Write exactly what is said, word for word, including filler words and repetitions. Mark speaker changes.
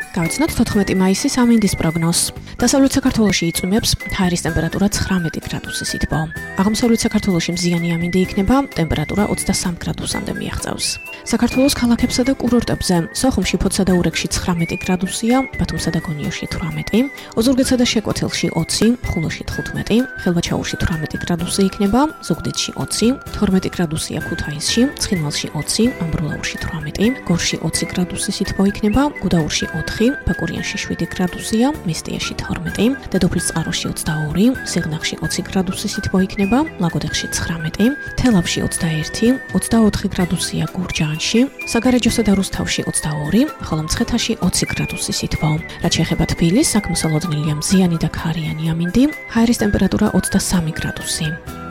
Speaker 1: Გავიცნოთ თოთხმეტი მაისის ამინდის პროგნოზს. დასავლეთ საქართველოში იწვიმებს ჰაერის ტემპერატურა ცხრამეტი გრადუსის ითბო. აღმოსავლეთ საქართველოში მზიანი ამინდი იქნება, ტემპერატურა ოცდასამ გრადუსამდე მიაღწევს. საქართველოს ქალაქებსა და კურორტებზე სოხუმში, ფოთსა და ურეკში ცხრამეტი გრადუსია, ბათუმსა და გონიოში თვრამეტი, ოზურგეთსა და შეკვეთილში ოცი, ხულოში თხუთმეტი, ხილვაჩაურში თვრამეტი გრადუსი იქნება, ზუგდიდში ოცი, თორმეტი გრადუსია ქუთაისში, ცხინვალში ოცი, ამბროლაურში თვრამეტი, გორში ოცი გრადუსის ითბო იქნება, გუდაურში ოთხი, ბაკურიანში შვიდი გრადუსია, მესტიაში თორმეტი, დედოფლის წყაროში ოცდაორი, სიღნაღში ოცი გრადუსის ითბო იქნება, ლაგოდეხში ცხრამეტი, თელავში ოცდაერთი, ოცდაოთხი გრადუსია გურჯაანში, საგარეჯოსა და რუსთავში ოცდაორი, ხოლო მცხეთაში ოცი გრადუსის ითბო. რაც შეეხება თბილისს, აქ მოსალოდნელია მზიანი და ქარიანი ამინდი, ჰაერის ტემპერატურა ოცდასამი გრადუსი.